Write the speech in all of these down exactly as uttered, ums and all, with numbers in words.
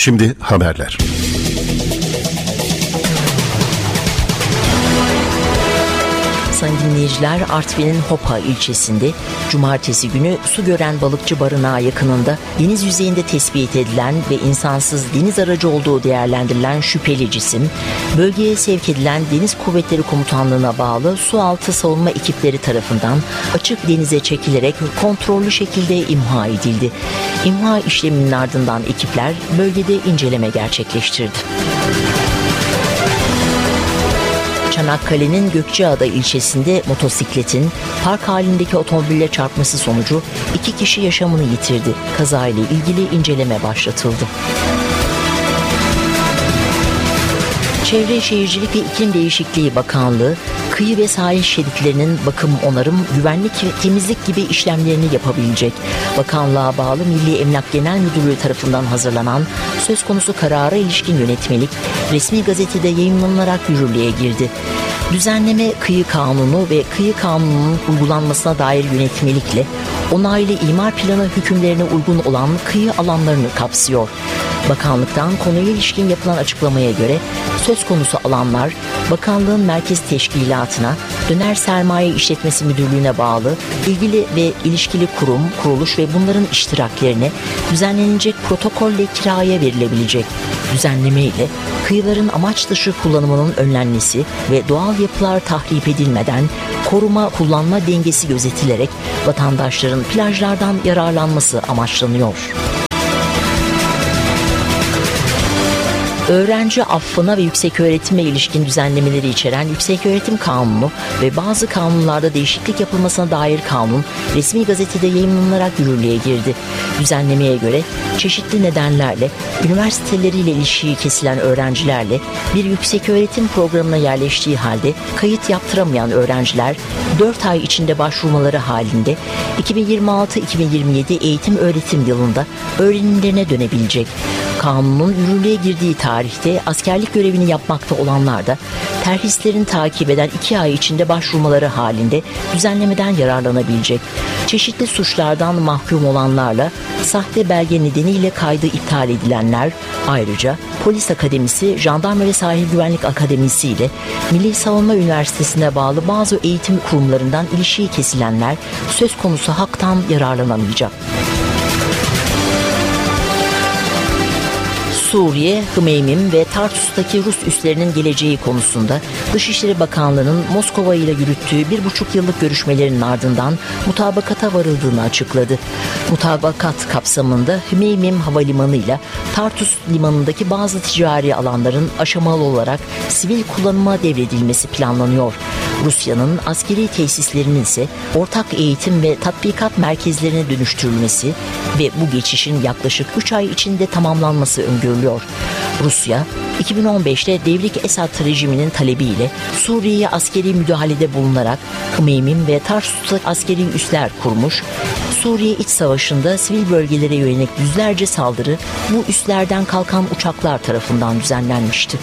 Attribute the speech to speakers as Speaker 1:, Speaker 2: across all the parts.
Speaker 1: Şimdi haberler.
Speaker 2: Sayın dinleyiciler, Artvin'in Hopa ilçesinde cumartesi günü su gören balıkçı barınağı yakınında deniz yüzeyinde tespit edilen ve insansız deniz aracı olduğu değerlendirilen şüpheli cisim, bölgeye sevk edilen Deniz Kuvvetleri Komutanlığı'na bağlı sualtı savunma ekipleri tarafından açık denize çekilerek kontrollü şekilde imha edildi. İmha işleminin ardından ekipler bölgede inceleme gerçekleştirdi. Çanakkale'nin Gökçeada ilçesinde motosikletin park halindeki otomobille çarpması sonucu iki kişi yaşamını yitirdi. Kazayla ilgili inceleme başlatıldı. Çevre Şehircilik ve İklim Değişikliği Bakanlığı, kıyı ve sahil şeritlerinin bakım, onarım, güvenlik ve temizlik gibi işlemlerini yapabilecek. Bakanlığa bağlı Milli Emlak Genel Müdürlüğü tarafından hazırlanan söz konusu karara ilişkin yönetmelik resmi gazetede yayınlanarak yürürlüğe girdi. Düzenleme kıyı kanunu ve kıyı kanununun uygulanmasına dair yönetmelikle onaylı imar planı hükümlerine uygun olan kıyı alanlarını kapsıyor. Bakanlıktan konuya ilişkin yapılan açıklamaya göre söz konusu alanlar bakanlığın merkez teşkilatına, Döner Sermaye İşletmesi Müdürlüğü'ne bağlı ilgili ve ilişkili kurum, kuruluş ve bunların iştiraklerine düzenlenecek protokolle kiraya verilebilecek. Düzenleme ile kıyıların amaç dışı kullanımının önlenmesi ve doğal yapılar tahrip edilmeden koruma kullanma dengesi gözetilerek vatandaşların plajlardan yararlanması amaçlanıyor. Öğrenci affına ve yükseköğretime ilişkin düzenlemeleri içeren Yükseköğretim Kanunu ve bazı kanunlarda değişiklik yapılmasına dair kanun resmi gazetede yayınlanarak yürürlüğe girdi. Düzenlemeye göre çeşitli nedenlerle üniversiteleriyle ilişiği kesilen öğrencilerle bir yükseköğretim programına yerleştiği halde kayıt yaptıramayan öğrenciler dört ay içinde başvurmaları halinde iki bin yirmi altı iki bin yirmi yedi eğitim öğretim yılında öğrenimlerine dönebilecek. Kanunun yürürlüğe girdiği tarihte askerlik görevini yapmakta olanlar da terhislerini takip eden iki ay içinde başvurmaları halinde düzenlemeden yararlanabilecek. Çeşitli suçlardan mahkum olanlarla sahte belge nedeniyle kaydı iptal edilenler, ayrıca Polis Akademisi, Jandarma ve Sahil Güvenlik Akademisi ile Milli Savunma Üniversitesi'ne bağlı bazı eğitim kurumlarından ilişiği kesilenler söz konusu haktan yararlanamayacak. Suriye, Hmeymim ve Tartus'taki Rus üslerinin geleceği konusunda Dışişleri Bakanlığı'nın Moskova ile yürüttüğü bir buçuk yıllık görüşmelerinin ardından mutabakata varıldığını açıkladı. Mutabakat kapsamında Hmeymim Havalimanı ile Tartus Limanı'ndaki bazı ticari alanların aşamalı olarak sivil kullanıma devredilmesi planlanıyor. Rusya'nın askeri tesislerinin ise ortak eğitim ve tatbikat merkezlerine dönüştürülmesi ve bu geçişin yaklaşık üç ay içinde tamamlanması öngörülüyor. Rusya, iki bin on beşte Devrik Esad rejiminin talebiyle Suriye'ye askeri müdahalede bulunarak Hmeymim ve Tarsus'ta askeri üsler kurmuş. Suriye İç Savaşı'nda sivil bölgelere yönelik yüzlerce saldırı bu üslerden kalkan uçaklar tarafından düzenlenmişti.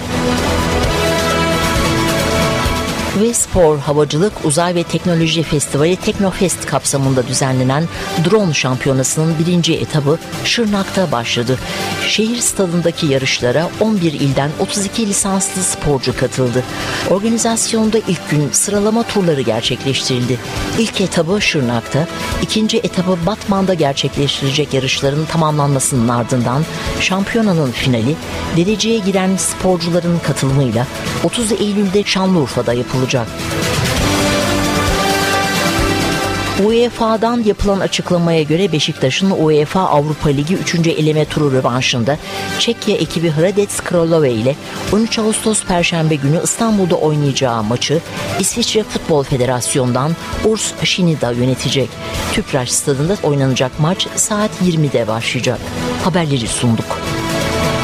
Speaker 2: Ve Spor, Havacılık, Uzay ve Teknoloji Festivali Teknofest kapsamında düzenlenen drone şampiyonasının birinci etabı Şırnak'ta başladı. Şehir stadındaki yarışlara on bir ilden otuz iki lisanslı sporcu katıldı. Organizasyonda ilk gün sıralama turları gerçekleştirildi. İlk etabı Şırnak'ta, ikinci etabı Batman'da gerçekleştirecek yarışların tamamlanmasının ardından şampiyonanın finali dereceye giren sporcuların katılımıyla otuz Eylül'de Şanlıurfa'da yapılacak. UEFA'dan yapılan açıklamaya göre Beşiktaş'ın UEFA Avrupa Ligi üçüncü eleme turu rövanşında Çekya ekibi Hradec Kralove ile on üç Ağustos Perşembe günü İstanbul'da oynayacağı maçı İsviçre Futbol Federasyonu'ndan Urs Shinida yönetecek. Tüpraş Stadı'nda oynanacak maç saat yirmide başlayacak. Haberleri sunduk.